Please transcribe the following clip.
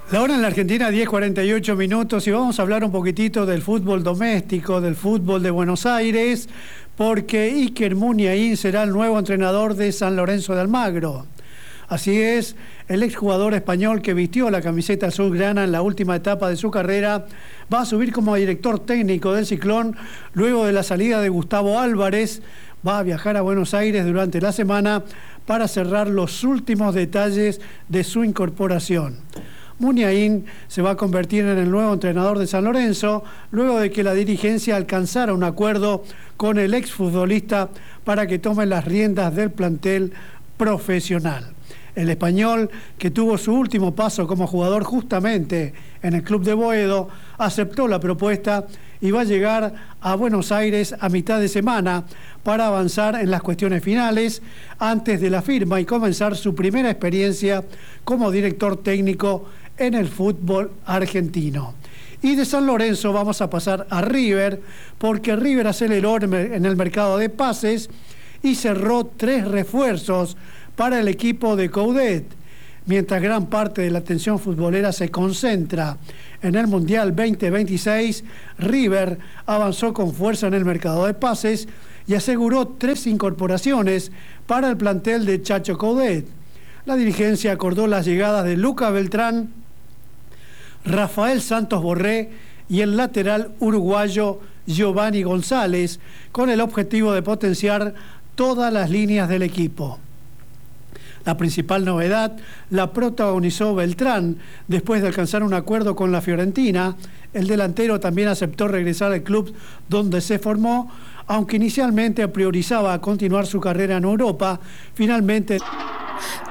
La hora en la Argentina, 10:48 minutos, y vamos a hablar un poquitito del fútbol doméstico, del fútbol de Buenos Aires, porque Iker Muniain será el nuevo entrenador de San Lorenzo de Almagro. Así es, el exjugador español que vistió la camiseta azulgrana en la última etapa de su carrera va a subir como director técnico del Ciclón luego de la salida de Gustavo Álvarez. Va a viajar a Buenos Aires durante la semana para cerrar los últimos detalles de su incorporación. Muniain se va a convertir en el nuevo entrenador de San Lorenzo luego de que la dirigencia alcanzara un acuerdo con el exfutbolista para que tome las riendas del plantel profesional. El español, que tuvo su último paso como jugador justamente en el club de Boedo, aceptó la propuesta y va a llegar a Buenos Aires a mitad de semana para avanzar en las cuestiones finales antes de la firma y comenzar su primera experiencia como director técnico en el fútbol argentino. Y de San Lorenzo vamos a pasar a River, porque River aceleró en el mercado de pases y cerró 3 refuerzos para el equipo de Coudet. Mientras gran parte de la atención futbolera se concentra en el Mundial 2026, River avanzó con fuerza en el mercado de pases y aseguró 3 incorporaciones para el plantel de Chacho Coudet. La dirigencia acordó las llegadas de Luca Beltrán, Rafael Santos Borré y el lateral uruguayo Giovanni González, con el objetivo de potenciar todas las líneas del equipo. La principal novedad la protagonizó Beltrán después de alcanzar un acuerdo con la Fiorentina. El delantero también aceptó regresar al club donde se formó, aunque inicialmente priorizaba continuar su carrera en Europa. Finalmente